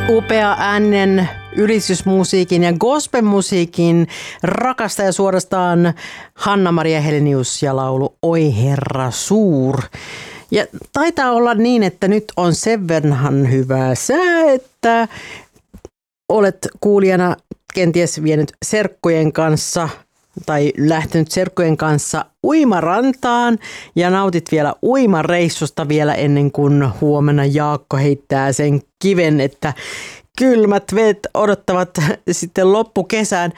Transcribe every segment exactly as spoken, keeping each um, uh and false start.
Upea äänen ylistysmusiikin ja gospelmusiikin rakastaja suorastaan Hanna-Maria Helenius ja laulu Oi Herra suur. Ja taitaa olla niin, että nyt on sen verran hyvää sää, että olet kuulijana kenties vienyt serkkujen kanssa tai lähtenyt serkkujen kanssa uimarantaan ja nautit vielä uimareissusta vielä ennen kuin huomenna Jaakko heittää sen kiven, että kylmät veet odottavat sitten loppukesään.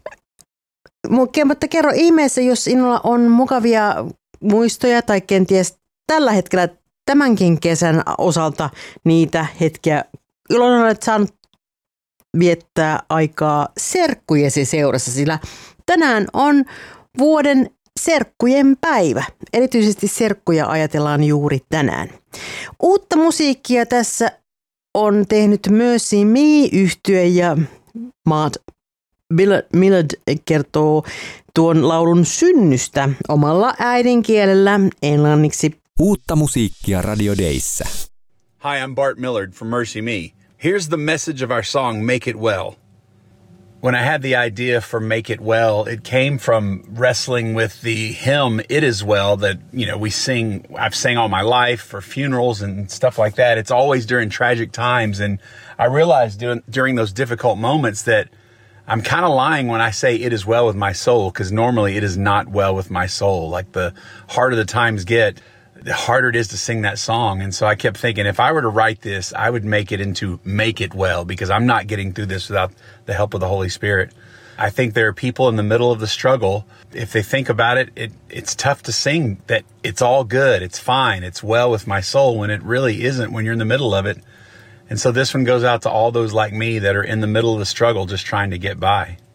Mutta kerro ihmeessä, jos sinulla on mukavia muistoja tai kenties tällä hetkellä tämänkin kesän osalta niitä hetkiä, jolloin olet saanut viettää aikaa serkkujesi seurassa, sillä tänään on vuoden serkkujen päivä. Erityisesti serkkuja ajatellaan juuri tänään. Uutta musiikkia tässä on tehnyt myös Me-yhtye ja Maat Millard kertoo tuon laulun synnystä omalla äidinkielellä englanniksi. Uutta musiikkia Radio Dayssä. Hi, I'm Bart Millard from Mercy Me. Here's the message of our song, Make It Well. When I had the idea for Make It Well, it came from wrestling with the hymn, It Is Well, that, you know, we sing, I've sang all my life for funerals and stuff like that. It's always during tragic times. And I realized during, during those difficult moments that I'm kind of lying when I say it is well with my soul, because normally it is not well with my soul. Like the harder the times get, the harder it is to sing that song. And so I kept thinking, if I were to write this, I would make it into Make It Well, because I'm not getting through this without the help of the Holy Spirit. I think there are people in the middle of the struggle. If they think about it, it it's tough to sing that it's all good, it's fine, it's well with my soul, when it really isn't when you're in the middle of it. And so this one goes out to all those like me that are in the middle of the struggle just trying to get by.